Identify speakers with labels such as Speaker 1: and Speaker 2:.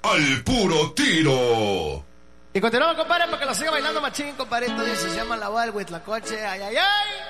Speaker 1: al puro tiro.
Speaker 2: Y continuamos, compadre, para que lo siga bailando machín, compadre. Esto dice, se llama La Voz del Huitlacoche. Ay, ay, ay.